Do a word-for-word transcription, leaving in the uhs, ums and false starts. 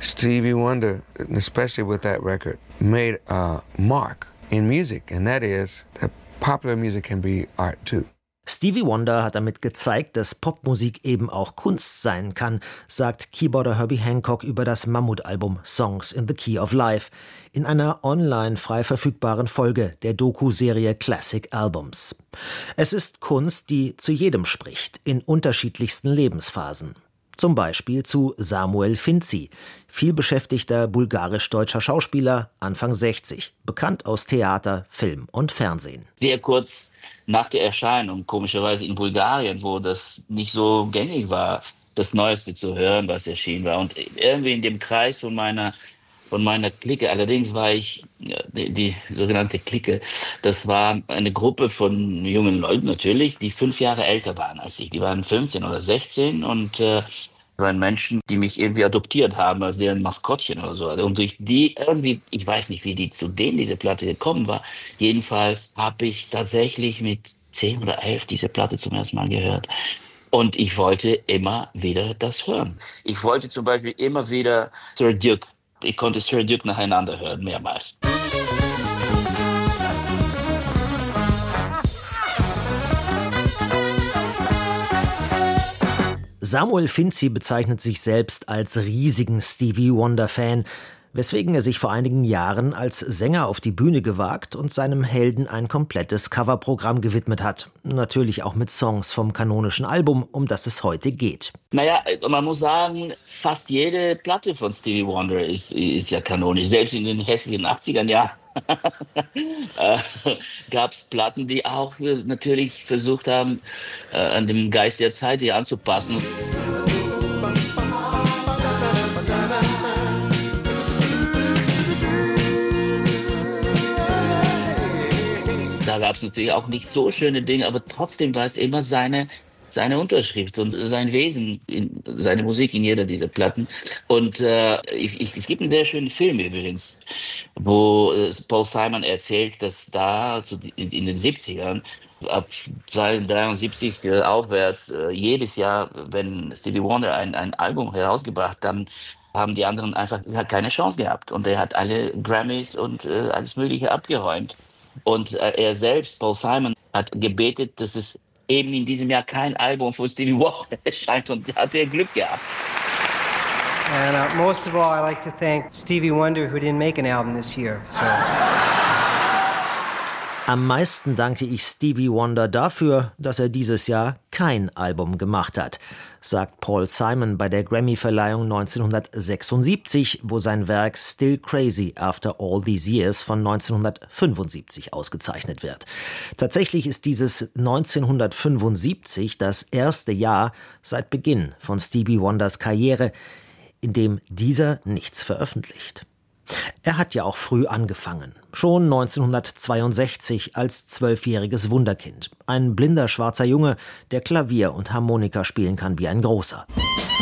Stevie Wonder, especially with that record, made a mark in music, and that is that popular music can be art too. Stevie Wonder hat damit gezeigt, dass Popmusik eben auch Kunst sein kann, sagt Keyboarder Herbie Hancock über das Mammutalbum Songs in the Key of Life in einer online frei verfügbaren Folge der Doku-Serie Classic Albums. Es ist Kunst, die zu jedem spricht, in unterschiedlichsten Lebensphasen. Zum Beispiel zu Samuel Finzi, vielbeschäftigter bulgarisch-deutscher Schauspieler, Anfang sechzig, bekannt aus Theater, Film und Fernsehen. Sehr kurz nach der Erscheinung, komischerweise in Bulgarien, wo das nicht so gängig war, das Neueste zu hören, was erschienen war. Und irgendwie in dem Kreis von meiner von meiner Clique, allerdings war ich, die, die sogenannte Clique, das war eine Gruppe von jungen Leuten natürlich, die fünf Jahre älter waren als ich. Die waren fünfzehn oder sechzehn und äh, waren Menschen, die mich irgendwie adoptiert haben als deren Maskottchen oder so. Und durch die irgendwie, ich weiß nicht, wie die zu denen diese Platte gekommen war, jedenfalls habe ich tatsächlich mit zehn oder elf diese Platte zum ersten Mal gehört. Und ich wollte immer wieder das hören. Ich wollte zum Beispiel immer wieder Sir Duke. Ich konnte Sir Duke nacheinander hören, mehrmals. Samuel Finzi bezeichnet sich selbst als riesigen Stevie Wonder-Fan, weswegen er sich vor einigen Jahren als Sänger auf die Bühne gewagt und seinem Helden ein komplettes Coverprogramm gewidmet hat. Natürlich auch mit Songs vom kanonischen Album, um das es heute geht. Naja, man muss sagen, fast jede Platte von Stevie Wonder ist, ist ja kanonisch. Selbst in den hässlichen achtziger Jahren äh, gab es Platten, die auch äh, natürlich versucht haben, äh, an dem Geist der Zeit sich anzupassen. Da gab es natürlich auch nicht so schöne Dinge, aber trotzdem war es immer seine, seine Unterschrift und sein Wesen, in, seine Musik in jeder dieser Platten. Und äh, ich, ich, es gibt einen sehr schönen Film übrigens, wo äh, Paul Simon erzählt, dass da also in, in den siebzigern, ab dreiundsiebzig äh, aufwärts, äh, jedes Jahr, wenn Stevie Wonder ein, ein Album herausgebracht, dann haben die anderen einfach keine Chance gehabt. Und er hat alle Grammys und äh, alles Mögliche abgeräumt. Und äh, er selbst, Paul Simon, hat gebetet, dass es eben in diesem Jahr kein Album von Stevie Wonder erscheint, und da hat er Glück gehabt. And uh, most of all, I like to thank Stevie Wonder, who didn't make an album this year. So. Am meisten danke ich Stevie Wonder dafür, dass er dieses Jahr kein Album gemacht hat, sagt Paul Simon bei der Grammy-Verleihung neunzehnhundertsechsundsiebzig, wo sein Werk Still Crazy After All These Years von neunzehnhundertfünfundsiebzig ausgezeichnet wird. Tatsächlich ist dieses neunzehnhundertfünfundsiebzig das erste Jahr seit Beginn von Stevie Wonders Karriere, in dem dieser nichts veröffentlicht. Er hat ja auch früh angefangen, schon neunzehnhundertzweiundsechzig als zwölfjähriges Wunderkind. Ein blinder schwarzer Junge, der Klavier und Harmonika spielen kann wie ein Großer.